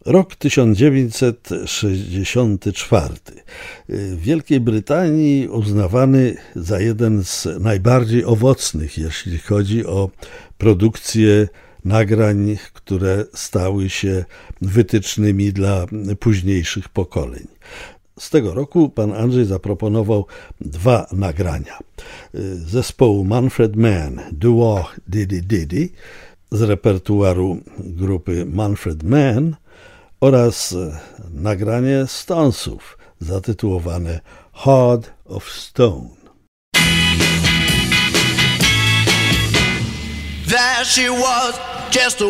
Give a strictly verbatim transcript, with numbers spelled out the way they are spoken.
Rok tysiąc dziewięćset sześćdziesiąty czwarty. W Wielkiej Brytanii uznawany za jeden z najbardziej owocnych, jeśli chodzi o produkcję nagrań, które stały się wytycznymi dla późniejszych pokoleń. Z tego roku pan Andrzej zaproponował dwa nagrania. Zespołu Manfred Mann, Doo-Wop Diddy Diddy z repertuaru grupy Manfred Mann oraz nagranie Stonesów zatytułowane Heart of Stone. There she was, just a